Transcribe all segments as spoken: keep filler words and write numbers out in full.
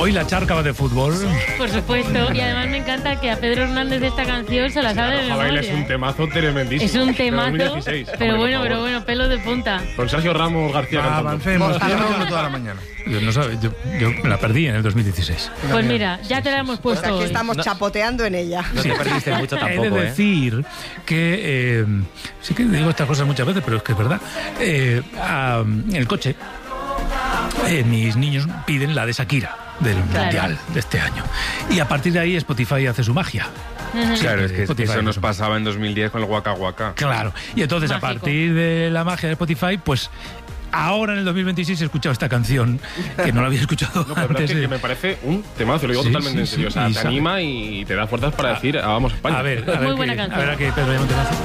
Hoy la charca va de fútbol. Por supuesto, y además me encanta que a Pedro Hernández de esta canción se la sabe de memoria. Es un temazo tremendísimo. Es un temazo, dos mil dieciséis, pero hombre, bueno, pero bueno, pelo de punta. Con Sergio Ramos García Ah, cantando. avancemos, Tenemos toda la mañana. Yo, no sabe, yo, yo me la perdí en el dos mil dieciséis. Pues mira, ya te la hemos O puesto sea, que hoy. estamos No. chapoteando en ella. No te perdiste mucho He tampoco, de ¿eh? decir que, eh, sí que digo estas cosas muchas veces, pero es que es verdad. Eh, a- en el coche, eh, mis niños piden la de Shakira, del Claro. Mundial de este año. Y a partir de ahí Spotify hace su magia. Claro, es que Spotify eso hace nos su pasaba en dos mil diez con el Waka Waka. Claro. Y entonces, Mágico. a partir de la magia de Spotify, pues ahora en el dos mil veintiséis he escuchado esta canción que no la había escuchado No, pero la verdad antes. es que, de- que me parece un temazo, lo digo Sí, totalmente sí, en serio. sí, O sea, y te sabe- anima y te da fuerzas para decir, ah, vamos a España. A ver, a ver, Muy qué- buena a canción. ver a qué Pedro Llamo te hace.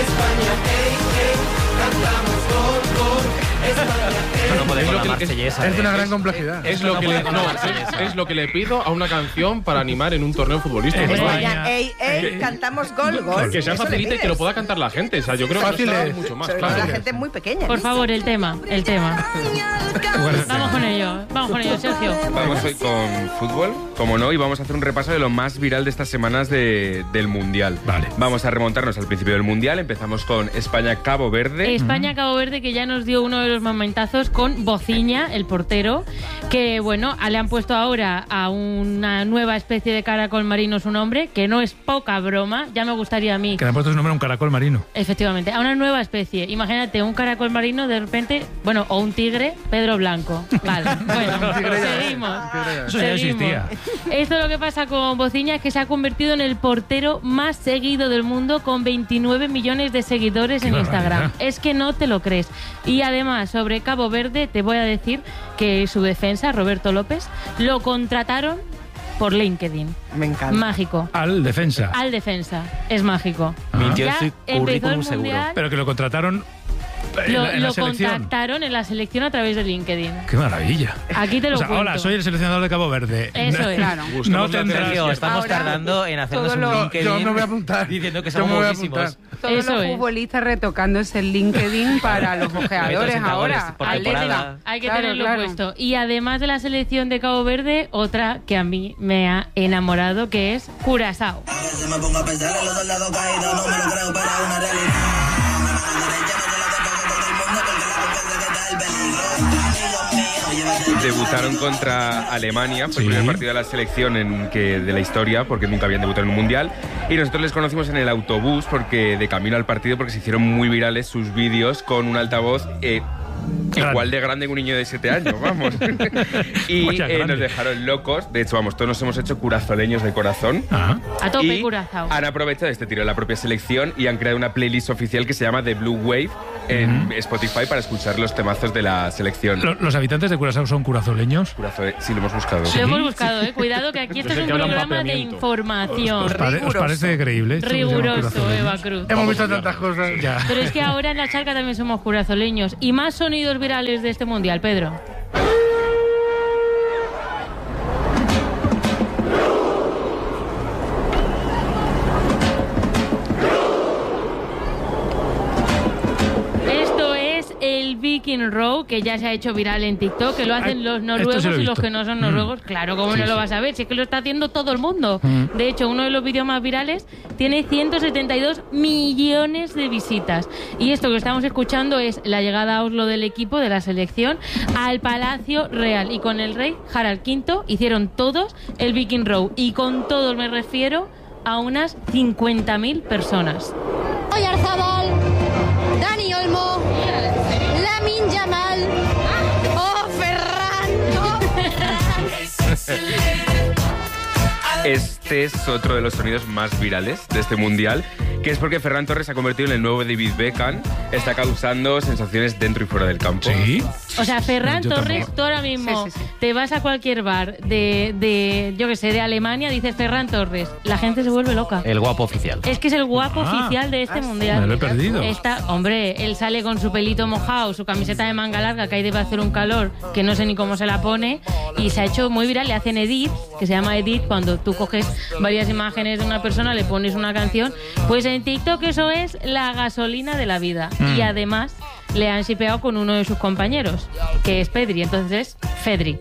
No podemos Es lo la que- marsellesa. Es de ¿eh? una gran complejidad. Es lo, no que le, podemos no, hablar de es, eso. es lo que le pido a una canción para animar en un torneo futbolístico. España. ¿no? España, ey, ey, cantamos gol, gol. Que sea Eso le facilita y que lo pides. pueda cantar la gente. O sea, yo creo que Fácil no está es. mucho más Sobre todo claro. la gente muy pequeña. Por ¿no? favor, el tema, el tema. Vamos con ello, vamos con ello, Sergio. Vamos hoy con fútbol, como no, y vamos a hacer un repaso de lo más viral de estas semanas de- del Mundial. Vale. Vamos a remontarnos al principio del Mundial. Empezamos con España-Cabo Verde. España-Cabo Verde, que ya nos dio uno de los momentazos con Bociña, el portero, que bueno, le han puesto ahora a una nueva especie de caracol marino su nombre, que no es poca broma, ya me gustaría a mí. Que le han puesto su nombre a un caracol marino. Efectivamente, a una nueva especie. Imagínate, un caracol marino de repente, bueno, o un tigre, Pedro Blanco. Vale, bueno, seguimos. Eso ya Seguimos. existía. Esto lo que pasa con Bociña es que se ha convertido en el portero más seguido del mundo con veintinueve millones de seguidores Qué en barbaridad. Instagram. Es que no te lo crees. Y además, sobre Cabo Verde, te voy a decir que su defensa, Roberto López, lo contrataron por LinkedIn. Me encanta. Mágico. Al defensa. Al defensa. Es mágico. Mintió en Ya su empezó el currículum seguro. Mundial. Pero que lo contrataron en Lo, la, en la lo selección. contactaron en la selección a través de LinkedIn. Qué maravilla. Aquí te lo O sea, cuento. hola, soy el seleccionador de Cabo Verde. Eso es. Claro. No Buscamos la tendrás... Sergio, estamos Ahora, tardando en hacernos todo un lo- LinkedIn. Yo me voy a apuntar. Diciendo que Yo somos me voy a buenísimos. apuntar. Todos Eso los es. futbolistas retocándose el LinkedIn para los ojeadores Presentadores ahora. por Atleta. temporada. Hay que Claro, tenerlo claro. puesto. Y además de la selección de Cabo Verde, otra que a mí me ha enamorado, que es Curazao. Se me pongo a pensar en los soldados caídos, no me lo creo, pero es una realidad. Debutaron contra Alemania, fue Sí. el primer partido de la selección en que, de la historia, porque nunca habían debutado en un mundial. Y nosotros les conocimos en el autobús, porque de camino al partido, porque se hicieron muy virales sus vídeos con un altavoz eh, Grande. igual de grande que un niño de siete años, vamos. y Vaya, eh, grande. nos dejaron locos. De hecho, vamos, todos nos hemos hecho curazoleños de corazón. Ah. A tope, Y Curazao. han aprovechado este tiro de la propia selección y han creado una playlist oficial que se llama The Blue Wave en Spotify para escuchar los temazos de la selección. Lo- ¿Los habitantes de Curazao son curazoleños? Curazo- sí, lo hemos buscado. Lo hemos buscado, eh. Cuidado que aquí esto Yo sé es un que hablan programa de papeamiento. información. ¿Os, pare- os Riguroso. parece creíble? esto que se llama Riguroso, curazoleños? Eva Cruz. Hemos visto tantas cosas. Ya. Pero es que ahora en la charca también somos curazoleños. Y más sonidos virales de este mundial, Pedro. Esto es el Viking Row, que ya se ha hecho viral en TikTok, que lo hacen Ay, los esto noruegos sí lo he y los visto. que no son Mm. noruegos. Claro, ¿cómo Sí, no lo sí. vas a ver? Si es que lo está haciendo todo el mundo. Mm. De hecho, uno de los vídeos más virales tiene ciento setenta y dos millones de visitas. Y esto que estamos escuchando es la llegada a Oslo del equipo de la selección al Palacio Real. Y con el rey Harald quinto hicieron todos el Viking Row. Y con todos me refiero a unas cincuenta mil personas. Oyarzabal, Dani Olmo, Lamin Yamal, oh Ferran, oh Ferran. Este es otro de los sonidos más virales de este mundial, que es porque Ferran Torres se ha convertido en el nuevo David Beckham, está causando sensaciones dentro y fuera del campo. Sí. O sea, Ferran Yo Torres, tampoco. tú ahora mismo Sí, sí, sí. te vas a cualquier bar de, de yo que sé, de Alemania, dices Ferran Torres, la gente se vuelve loca. El guapo oficial. Es que es el guapo Ah. oficial de este Ah, sí. mundial. Me lo he perdido. Está, hombre, él sale con su pelito mojado, su camiseta de manga larga, que ahí debe hacer un calor que no sé ni cómo se la pone, y se ha hecho muy viral. Le hacen edit, que se llama edit, cuando tú coges varias imágenes de una persona, le pones una canción. Pues en TikTok eso es la gasolina de la vida. Mm. Y además le han shipeado con uno de sus compañeros, que es Pedri, entonces Fedri.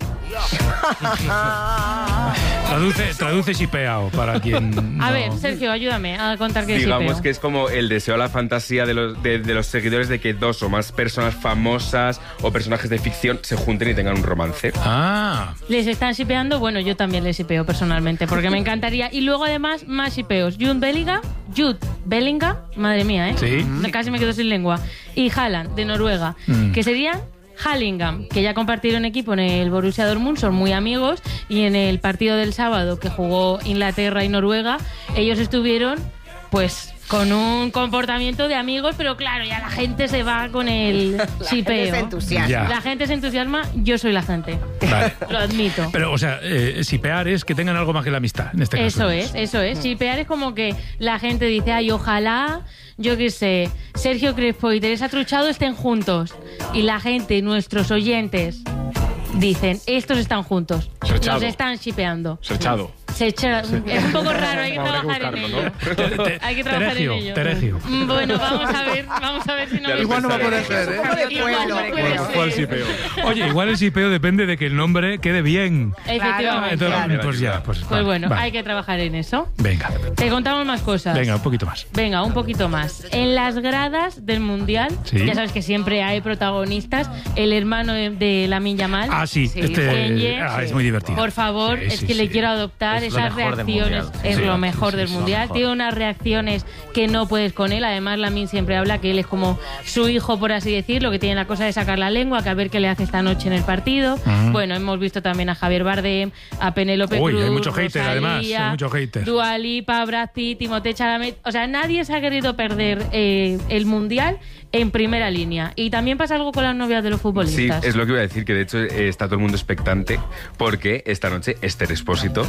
Traduce, traduce shipeao para quien... A no. ver, Sergio, ayúdame a contar qué es Digamos shipeo. que es como el deseo, la fantasía de los, de, de los seguidores de que dos o más personas famosas o personajes de ficción se junten y tengan un romance. Ah, Les están shipeando, bueno, yo también les shipeo personalmente, porque me encantaría. Y luego además, más shipeos. Jude Bellingham, Jude Bellingham, madre mía, ¿eh? Sí. Casi me quedo sin lengua. Y Haaland, de Noruega, Mm. que serían Hallingham, que ya compartieron equipo en el Borussia Dortmund, son muy amigos, y en el partido del sábado que jugó Inglaterra y Noruega, ellos estuvieron, pues, con un comportamiento de amigos, pero claro, ya la gente se va con el shipeo. Se entusiasma. Ya. La gente se entusiasma, yo soy la gente. vale. Lo admito. Pero, o sea, eh, shipear es que tengan algo más que la amistad, en este caso. Eso es, eso es. Shipear es como que la gente dice, ay, ojalá, yo qué sé, Sergio Crespo y Teresa Truchado estén juntos. Y la gente, nuestros oyentes, dicen, estos están juntos. Serchado. Los están shipeando. Serchado. Se echa- Es un poco raro, hay que Habrá que trabajar en buscarlo, ello. ¿no? Te- Hay que trabajar Teregio, en ello. Teregio. Mm, Bueno, vamos a ver, vamos a ver si no Ya me lo Igual no va a poder pensaré. ser, ¿eh? Poco de Igual pueblo. no puede Bueno, ser. fue el shipeo. Oye, igual el shipeo depende de que el nombre quede bien. Efectivamente. Entonces, claro. pues ya, pues, Pues vale, bueno, vale. hay que trabajar en eso. Venga, Te contamos más cosas. venga, un poquito más. Venga, un poquito más. En las gradas del Mundial, Sí. ya sabes que siempre hay protagonistas. El hermano de, de Lamine Yamal. Ah, sí, Sí. este Kenye, ah, es muy divertido. Por favor, Sí, es sí, que le sí. quiero adoptar Es lo esas mejor del reacciones. Mundial. Es Sí, lo sí, mejor sí, del sí, Mundial. lo mejor. Tiene unas reacciones que no puedes con él. Además, Lamine siempre habla que él es como su hijo, por así decirlo, que tiene la cosa de sacar la lengua, que a ver qué le hace esta noche en el partido. Ujú. Bueno, hemos visto también a Javier Bardem, a Penélope Uy, Cruz, hay mucho hater, además, Rosalía, hay mucho hater. Dua Lipa, Brad Pitt, Timothée Chalamet. O sea, nadie se ha querido perder eh, el Mundial en primera línea. Y también pasa algo con las novias de los Sí, futbolistas. es lo que iba a decir, que de hecho eh, está todo el mundo expectante porque esta noche Esther Expósito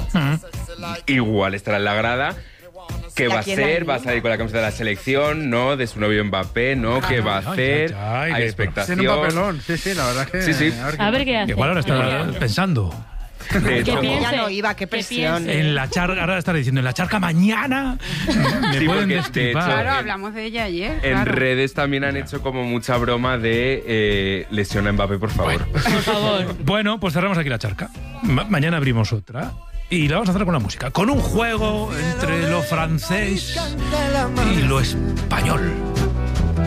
igual estará en la grada. ¿Qué va a quién hacer? hay? ¿Va a salir con la camiseta de la selección? ¿No? ¿De su novio Mbappé? ¿No? ¿Qué va a ay, hacer? ay, ay, Hay qué- expectación. Tiene un papelón. Sí, sí, la verdad es que... Sí, sí. A ver qué hace. Igual ahora A ver qué está hace. pensando. De Que hecho, piense, Ya no iba, qué que presión. piense. En la charca, ahora estará diciendo, en la charca mañana me Sí, pueden porque de destripar. hecho, Claro, en- hablamos de ella ayer. en claro. redes también han hecho como mucha broma de eh, lesiona a Mbappé, por favor. Por favor. Bueno, pues cerramos aquí la charca. Ma- mañana abrimos otra. Y la vamos a hacer con la música. Con un juego entre lo francés y lo español.